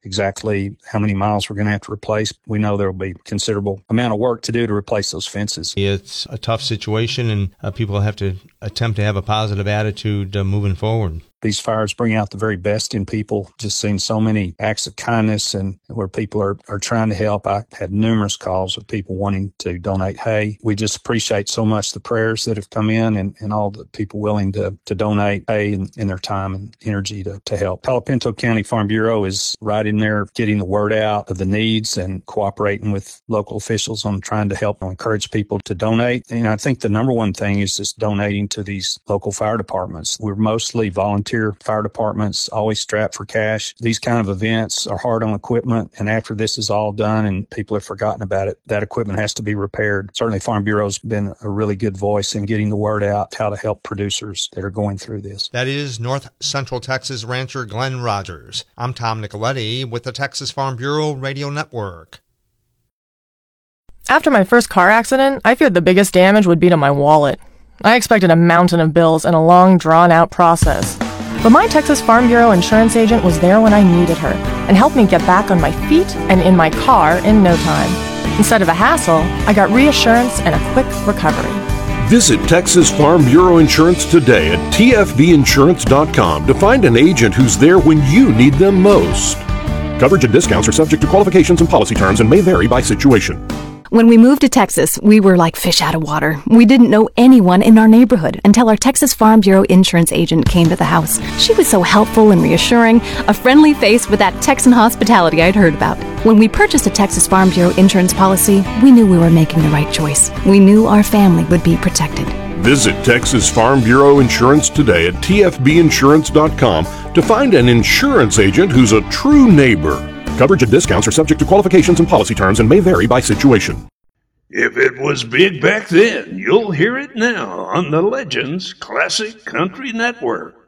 exactly how many miles we're going to have to replace. We know there will be considerable amount of work to do to replace those fences. It's a tough situation, and people have to attempt to have a positive attitude moving forward. These fires bring out the very best in people. Just seen so many acts of kindness and where people are trying to help. I had numerous calls of people wanting to donate hay. We just appreciate so much the prayers that have come in and all the people willing to donate hay and their time and energy to help. Palo Pinto County Farm Bureau is right in there getting the word out of the needs and cooperating with local officials on trying to help and encourage people to donate. And I think the number one thing is just donating to these local fire departments. We're mostly volunteer fire departments, always strapped for cash. These kind of events are hard on equipment, and after this is all done and people have forgotten about it, that equipment has to be repaired. Certainly Farm Bureau's been a really good voice in getting the word out how to help producers that are going through this. That is North Central Texas rancher Glenn Rogers. I'm Tom Nicoletti with the Texas Farm Bureau Radio Network. After my first car accident, I feared the biggest damage would be to my wallet. I expected a mountain of bills and a long, drawn-out process. But my Texas Farm Bureau insurance agent was there when I needed her and helped me get back on my feet and in my car in no time. Instead of a hassle, I got reassurance and a quick recovery. Visit Texas Farm Bureau Insurance today at tfbinsurance.com to find an agent who's there when you need them most. Coverage and discounts are subject to qualifications and policy terms and may vary by situation. When we moved to Texas, we were like fish out of water. We didn't know anyone in our neighborhood until our Texas Farm Bureau insurance agent came to the house. She was so helpful and reassuring, a friendly face with that Texan hospitality I'd heard about. When we purchased a Texas Farm Bureau insurance policy, we knew we were making the right choice. We knew our family would be protected. Visit Texas Farm Bureau Insurance today at tfbinsurance.com to find an insurance agent who's a true neighbor. Coverage and discounts are subject to qualifications and policy terms and may vary by situation. If it was big back then, you'll hear it now on the Legends Classic Country Network.